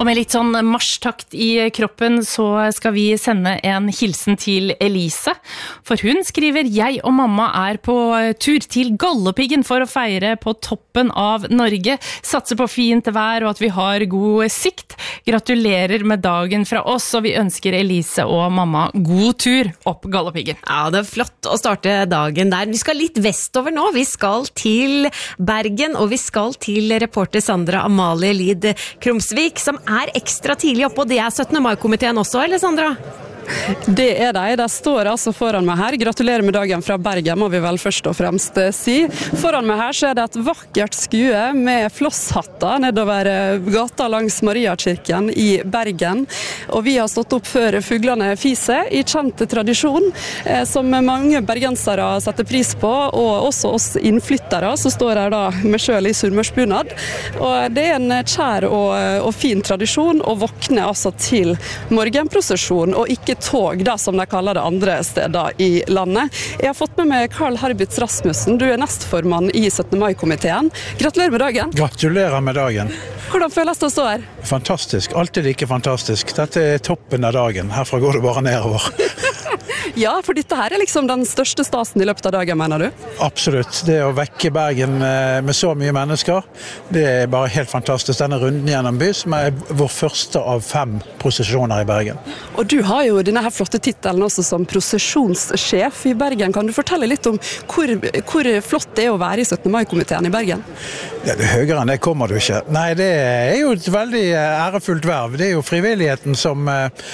Og med litt sånn marsjtakt i kroppen så skal vi sende en hilsen til Elise. For hun skriver, jeg og mamma på tur til Galdhøpiggen for å feire på toppen av Norge. Satser på fint vær og at vi har god sikt. Gratulerer med dagen fra oss, og vi ønsker Elise og mamma god tur opp Galdhøpiggen. Ja, det flott å starte dagen der. Vi skal litt vestover nå. Vi skal til Bergen, og vi skal til reporter Sandra Amalie Lid Krumsvik, som ekstra tidlig oppe, og det 17. mai-komiteen også, eller Sandra? Det de står altså foran meg her. Gratulerer med dagen fra Bergen, må vi vel først og fremst si. Foran meg her så det et vakkert skue med flosshatter nedover gata langs Mariakirken i Bergen. Og vi har stått opp før fuglene fise, i kjent tradisjon, som mange bergensere setter pris på, og også oss innflyttere, så står jeg da med selv i surmørsbunad. Og det en kjær og fin tradisjon å våkne altså til morgenprosesjon, og ikke tog, da, som de kaller det andre steder i landet. Jeg har fått med meg Karl Harbitz Rasmussen, du nestformann i 17. mai-komiteen. Gratulerer med dagen. Gratulerer med dagen. Hvordan føles det å stå her? Fantastisk, alltid like fantastisk. Dette toppen av dagen, herfra går det bare nedover. Ja, for dette her liksom den største stasen i løpet av dagen, mener du? Absolutt, det å vekke Bergen med så mye mennesker, det bare helt fantastisk. Denne runden gjennom by, som vår første av 5 prosesjoner i Bergen. Og du har jo denne her flotte titelen også som prosesjonssjef i Bergen. Kan du fortelle litt om hvor flott det å være i 17. mai-komiteen i Bergen? Ja, det høyere enn det kommer du ikke. Nei, det jo et veldig ærefullt verv. Det jo frivilligheten som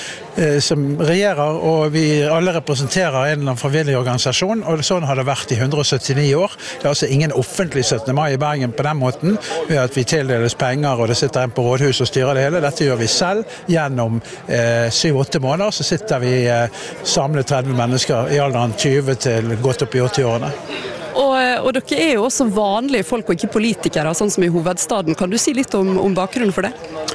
regjerer, og vi alle representerer en eller annen frivillig organisasjon, og sånn har det vært i 179 år. Det altså ingen offentlig 17. mai i Bergen på den måten, ved at vi tildeles penger, og det sitter en på rådhus og styrer det hele. Dette gjør vi selv gjennom 7-8 måneder, så sitter vi samlet 30 mennesker i alderen 20 til godt opp i 80-årene. Og dere jo også vanlige folk og ikke politikere, sånn som i hovedstaden. Kan du si litt om bakgrunnen for det?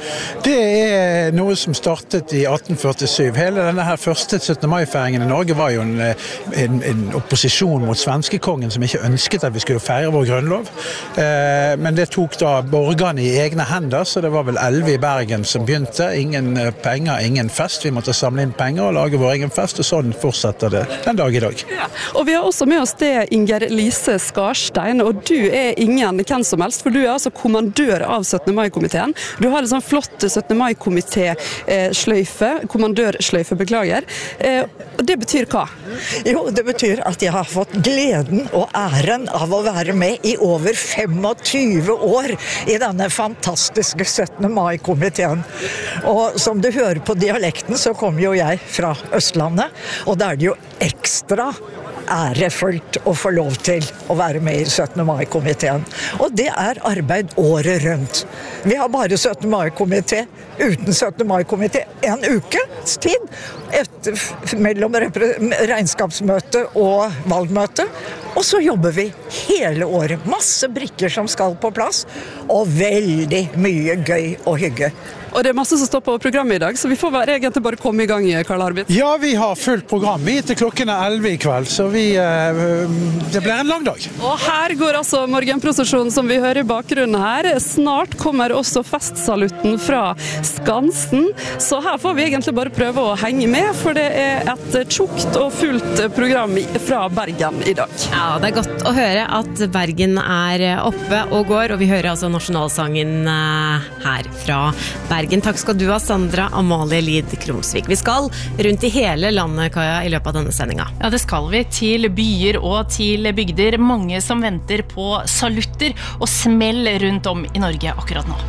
Det noe som startet i 1847. Hele denne her første 17. mai-feiringen i Norge var jo en opposisjon mot svenskekongen som ikke ønsket at vi skulle feire vår grunnlov. Men det tok da borgerne i egne hender, så det var vel 11 i Bergen som begynte. Ingen penger, ingen fest. Vi måtte samle inn penger og lage vår egen fest, og sånn fortsetter det den dag i dag. Ja. Og vi har også med oss det Inger Lise Skarstein, og du ingen hvem som helst, for du altså kommandør av 17. mai-komiteen. Du har en sånn flott 17. mai-komité-sløyfe, kommandørsløyfe, beklager. Og det betyr hva? Jo, det betyr at jeg har fått gleden og æren av å være med i over 25 år i denne fantastiske 17. mai-komiteen. Og som du hører på dialekten, så kommer jo jeg fra Østlandet, og da det jo ekstra ærefullt å få lov til å være med i 17. mai-komiteen. Og det arbeid året rundt. Vi har bare 17. mai-komité, uten 17. mai-komité, en ukes tid mellom regnskapsmøte og valgmøte. Og så jobber vi hele året. Masse brikker som skal på plass, og veldig mye gøy og hygge. Og det masse som står på programmet i dag, så vi får egentlig bare komme i gang, Karl Harbitz. Ja, vi har fullt program. Vi til klokken 11 i kveld, så det blir en lang dag. Og her går altså morgenprosesjonen som vi hører i bakgrunnen her. Snart kommer også festsalutten fra Skansen, så her får vi egentlig bare prøve å henge med, for det et tjukt og fullt program fra Bergen i dag. Ja, det godt å høre at Bergen oppe og går, og vi hører altså nasjonalsangen her fra Bergen. Takk skal du ha, Sandra Amalie Lid Krumsvik. Vi skal rundt i hele landet, Kaja, i løpet av denne sendinga. Ja, det skal vi. Til byer og til bygder. Mange som venter på salutter og smell rundt om i Norge akkurat nå.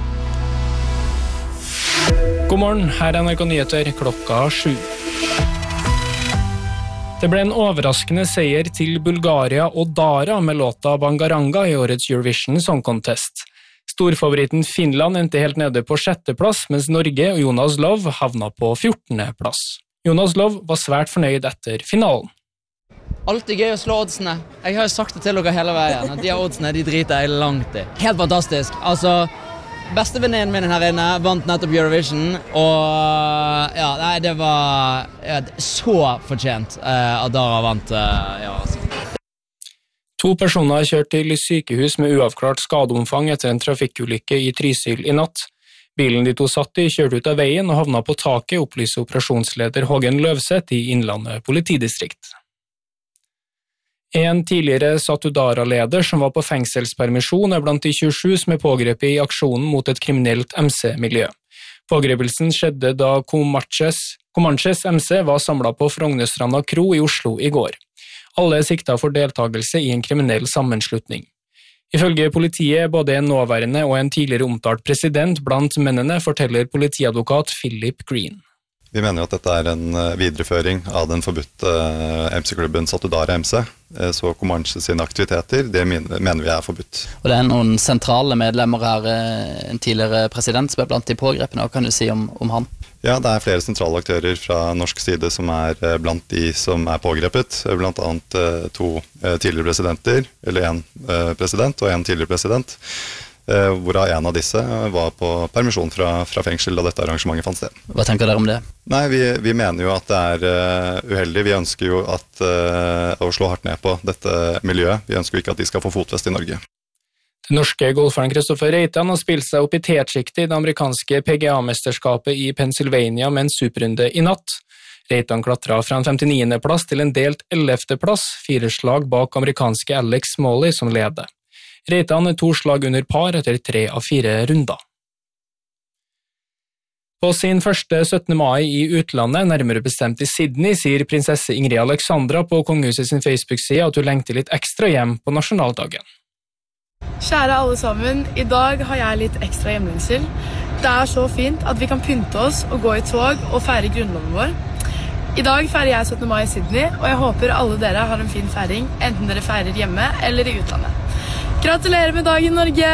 God morgen, her NRK Nyheter klokka 7. Det ble en overraskende seier til Bulgaria og Dara med låta Bangaranga i årets Eurovision Song Contest. Storfavoritten Finland endte helt nede på 6. plass, mens Norge og Jonas Love havna på 14. plass. Jonas Love var svært fornøyd etter finalen. Alltid gøy å slå oddsene. Jeg har jo sagt det til dere hele veien, at de oddsene de driter jeg langt i. Helt fantastisk. Altså, bestevenninnen min her inne vant nettopp Eurovision, og ja, nei, det var så fortjent at Dara vant. Ja, altså. 2 personer er kjørt til sykehus med uavklart skadeomfang etter en trafikkulykke i Trysil i natt. Bilen de to satt i kjørte ut av veien og havna på taket, opplyser operasjonsleder Hågen Løvseth i Innlandet politidistrikt. En tidligere Satudara-leder som var på fengselspermisjon blant de 27 som pågrepet i aksjonen mot et kriminelt MC-miljø. Pågrepelsen skjedde da Comanches MC var samlet på Frognerstranda Kro i Oslo i går. Alle sikta for deltagelse i en kriminell sammenslutning. Ifølge politiet både en nåværende og en tidligere omtalt president blant mennene, forteller politiadvokat Philip Green. Vi mener jo at dette en videreføring av den forbudte MC-klubben Satudara MC, så Comanche sine aktiviteter, det mener vi forbudt. Og det noen sentrale medlemmer her, en tidligere president som blant de pågrepene, hva kan du si om han? Ja, det flere sentrale aktører fra norsk side som blant de som pågrepet, blant annet 2 tidligere presidenter, eller en president og en tidligere president, hvorav en av disse var på permisjon fra fengsel da dette arrangementet fant sted. Hva tenker dere om det? Nei, vi mener jo at det uheldig. Vi ønsker jo å slå hardt ned på dette miljøet. Vi ønsker jo ikke at de skal få fotfest i Norge. Den norske golferen Kristoffer Reitan har spilt seg opp i tetsjiktet i det amerikanske PGA-mesterskapet i Pennsylvania med en superrunde i natt. Reitan klatret fra en 59. plass til en delt 11. plass, 4 slag bak amerikanske Alex Smalley som leder. Reitan 2 slag under par etter 3 av 4 runder. På sin første 17. mai i utlandet, nærmere bestemt i Sydney, sier prinsesse Ingrid Alexandra på kongehuset sin Facebook-side at hun lengter litt ekstra hjem på nasjonaldagen. Kjære alle sammen, i dag har jeg litt ekstra hjemlengsel. Det så fint at vi kan pynte oss og gå i tog og feire grunnloven vår. I dag feirer jeg 17. mai i Sydney, og jeg håper alle dere har en fin feiring, enten dere feirer hjemme eller i utlandet. Gratulerer med dagen, Norge!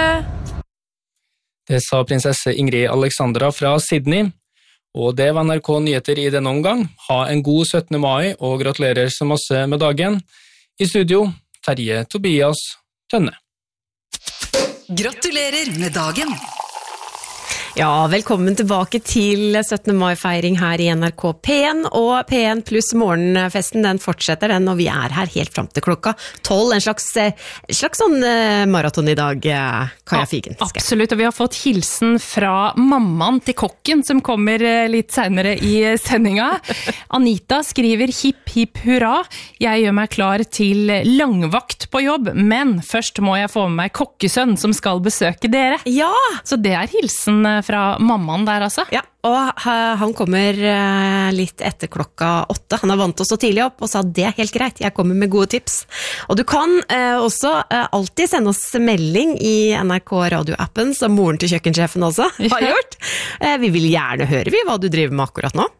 Det sa prinsesse Ingrid Alexandra fra Sydney, og det var NRK Nyheter i denne omgang. Ha en god 17. mai, og gratulerer så masse med dagen. I studio, Terje Tobias Tønne. Gratulerer med dagen! Ja, velkommen tilbake til 17. mai-feiring her i NRK P1, og P1 pluss morgenfesten, den fortsetter den, og vi her helt frem til klokka 12, en slags sånn maraton i dag, Kaja Figen. Absolutt, og vi har fått hilsen fra mammaen til kokken, som kommer litt senere i sendinga. Anita skriver hipp hipp hurra, jeg gjør meg klar til langvakt på jobb, men først må jeg få med meg kokkesønn som skal besøke dere. Ja! Så det hilsen fra mammaen der altså. Ja, og han kommer litt etter klokka 8. Han vant til å stå tidlig opp og sa det helt greit, jeg kommer med gode tips. Og du kan også alltid sende oss melding i NRK radioappen, som moren til kjøkkensjefen også har gjort. Vi vil gjerne høre hva du driver med akkurat nå.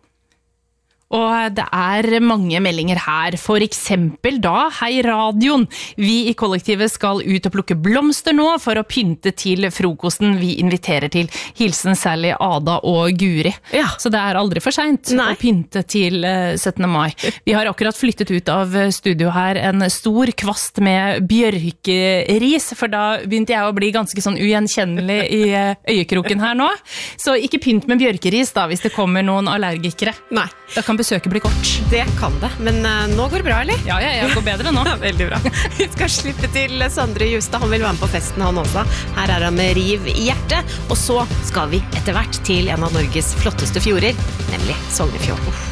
Og det mange meldinger her, for eksempel da, hei radioen, vi i kollektivet skal ut og plukke blomster nå for å pynte til frokosten vi inviterer til. Hilsen Sally, Ada og Guri. Ja. Så det aldri for sent å pynte til 17. mai. Vi har akkurat flyttet ut av studio her en stor kvast med bjørkeris, for da begynte jeg å bli ganske sånn ugjenkjennelig i øyekroken her nå. Så ikke pynt med bjørkeris da, hvis det kommer noen allergikere. Nei. Da kan besøket bli kort. Det kan det, men nå går det bra, eller? Ja, jeg går bedre nå. Veldig bra. Vi skal slippe til Sondre Justad, han vil være med på festen han også. Her han med Riv i hjertet, og så skal vi etter hvert til en av Norges flotteste fjorder, nemlig Sognefjord.